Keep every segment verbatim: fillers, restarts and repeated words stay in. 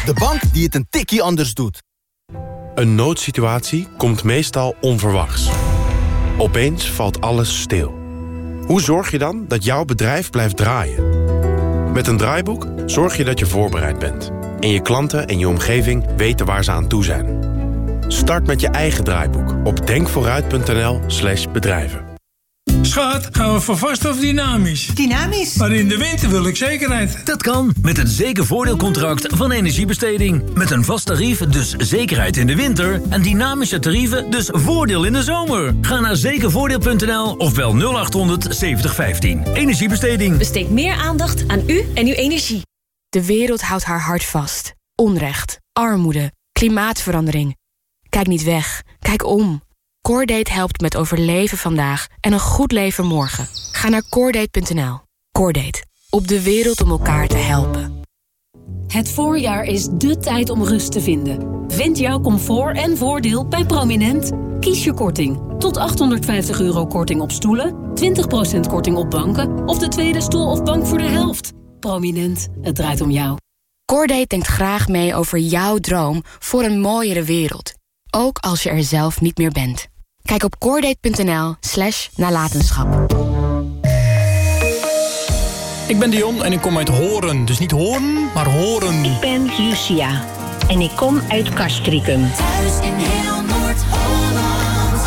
De bank die het een tikkie anders doet. Een noodsituatie komt meestal onverwachts. Opeens valt alles stil. Hoe zorg je dan dat jouw bedrijf blijft draaien? Met een draaiboek zorg je dat je voorbereid bent. En je klanten en je omgeving weten waar ze aan toe zijn. Start met je eigen draaiboek op denkvooruit.nl slash bedrijven. Schat, gaan we voor vast of dynamisch? Dynamisch. Maar in de winter wil ik zekerheid. Dat kan, met het zekervoordeelcontract van Energiebesteding. Met een vast tarief, dus zekerheid in de winter. En dynamische tarieven, dus voordeel in de zomer. Ga naar zekervoordeel punt n l of bel nul acht honderd zeventig vijftien. Energiebesteding. Besteed meer aandacht aan u en uw energie. De wereld houdt haar hart vast. Onrecht, armoede, klimaatverandering. Kijk niet weg, kijk om. Coordate helpt met overleven vandaag en een goed leven morgen. Ga naar coordate punt n l. Coordate, op de wereld om elkaar te helpen. Het voorjaar is dé tijd om rust te vinden. Vind jouw comfort en voordeel bij Prominent. Kies je korting. Tot achthonderdvijftig euro korting op stoelen, twintig procent korting op banken of de tweede stoel of bank voor de helft. Prominent, het draait om jou. Coordate denkt graag mee over jouw droom voor een mooiere wereld. Ook als je er zelf niet meer bent. Kijk op coordate punt n l slash nalatenschap. Ik ben Dion en ik kom uit Horen. Dus niet Hoorn, maar Horen. Ik ben Lucia en ik kom uit Castricum. Thuis in heel Noord-Holland.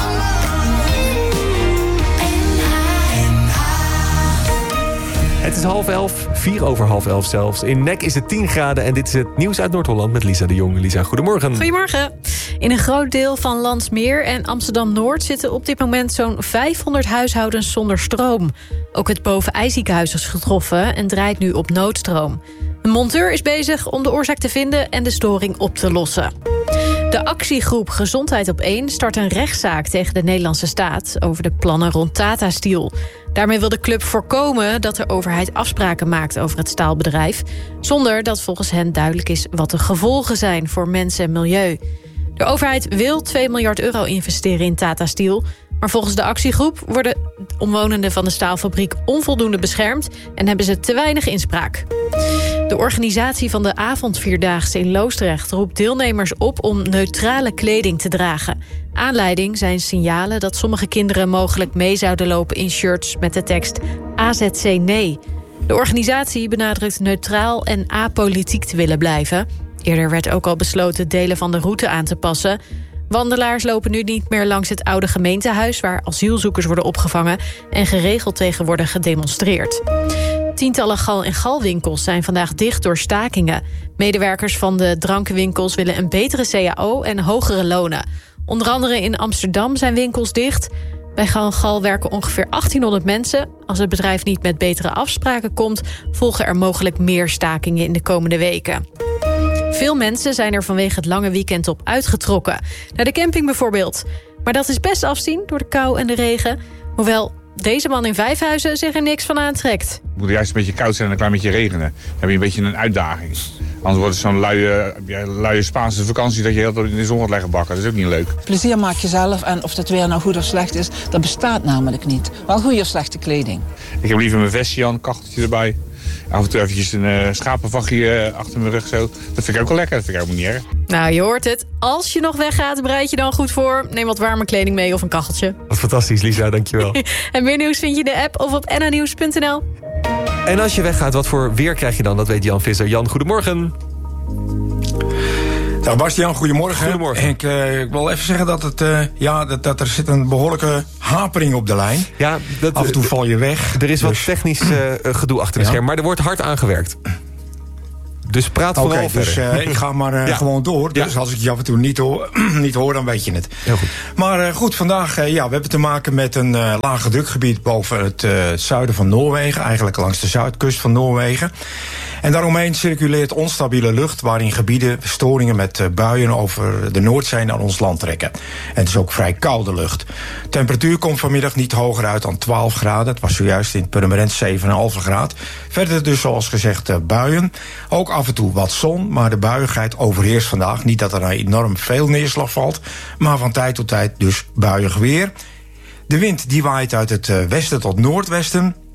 Het is half elf, vier over half elf zelfs. In Nek is het tien graden en dit is het nieuws uit Noord-Holland met Lisa de Jong. Lisa, goedemorgen. Goedemorgen. In een groot deel van Landsmeer en Amsterdam-Noord zitten op dit moment zo'n vijfhonderd huishoudens zonder stroom. Ook het Boven-IJziekenhuis is getroffen en draait nu op noodstroom. Een monteur is bezig om de oorzaak te vinden en de storing op te lossen. De actiegroep Gezondheid op één start een rechtszaak tegen de Nederlandse staat over de plannen rond Tata Steel. Daarmee wil de club voorkomen dat de overheid afspraken maakt over het staalbedrijf, zonder dat volgens hen duidelijk is wat de gevolgen zijn voor mensen en milieu. De overheid wil twee miljard euro investeren in Tata Steel, maar volgens de actiegroep worden omwonenden van de staalfabriek onvoldoende beschermd en hebben ze te weinig inspraak. De organisatie van de avondvierdaagse in Loosdrecht roept deelnemers op om neutrale kleding te dragen. Aanleiding zijn signalen dat sommige kinderen mogelijk mee zouden lopen in shirts met de tekst A Z C nee. De organisatie benadrukt neutraal en apolitiek te willen blijven. Eerder werd ook al besloten delen van de route aan te passen. Wandelaars lopen nu niet meer langs het oude gemeentehuis waar asielzoekers worden opgevangen en geregeld tegen worden gedemonstreerd. Tientallen gal- en galwinkels zijn vandaag dicht door stakingen. Medewerkers van de drankenwinkels willen een betere C A O en hogere lonen. Onder andere in Amsterdam zijn winkels dicht. Bij gal en gal werken ongeveer achttienhonderd mensen. Als het bedrijf niet met betere afspraken komt, volgen er mogelijk meer stakingen in de komende weken. Veel mensen zijn er vanwege het lange weekend op uitgetrokken. Naar de camping bijvoorbeeld. Maar dat is best afzien door de kou en de regen. Hoewel deze man in Vijfhuizen zich er niks van aantrekt. Het moet juist een beetje koud zijn en een klein beetje regenen. Dan heb je een beetje een uitdaging. Anders wordt het zo'n luie, ja, luie Spaanse vakantie dat je heel in de zon gaat leggen bakken. Dat is ook niet leuk. Plezier maak je zelf en of het weer nou goed of slecht is, dat bestaat namelijk niet. Wel goede of slechte kleding. Ik heb liever mijn vestje aan, een kacheltje erbij. Af en toe eventjes een uh, schapenvachtje uh, achter mijn rug zo. Dat vind ik ook wel lekker, dat vind ik ook niet erg. Nou, je hoort het. Als je nog weggaat, bereid je dan goed voor. Neem wat warme kleding mee of een kacheltje. Wat fantastisch, Lisa, dankjewel. En meer nieuws vind je in de app of op n h nieuws punt n l. En als je weggaat, wat voor weer krijg je dan? Dat weet Jan Visser. Jan, goedemorgen. Dag Bastiaan, goedemorgen. Goedemorgen. Ik, uh, ik wil even zeggen dat, het, uh, ja, dat, dat er zit een behoorlijke hapering op de lijn. Ja, dat, af en toe val je weg. Er is dus... wat technisch uh, gedoe achter de ja. scherm, maar er wordt hard aangewerkt. Dus praat vooral okay, verder. Dus uh, ik ga maar uh, ja. gewoon door. Dus ja. als ik je af en toe niet hoor, niet hoor, dan weet je het. Heel goed. Maar uh, goed, vandaag, uh, ja, we hebben te maken met een uh, lage drukgebied boven het uh, zuiden van Noorwegen. Eigenlijk langs de zuidkust van Noorwegen. En daaromheen circuleert onstabiele lucht, waarin gebieden storingen met uh, buien over de Noordzee naar ons land trekken. En het is ook vrij koude lucht. De temperatuur komt vanmiddag niet hoger uit dan twaalf graden. Het was zojuist in Purmerend zeven komma vijf graden. Verder dus zoals gezegd uh, buien. Ook af en toe wat zon, maar de buiigheid overheerst vandaag. Niet dat er enorm veel neerslag valt, maar van tijd tot tijd dus buiig weer. De wind die waait uit het uh, westen tot noordwesten.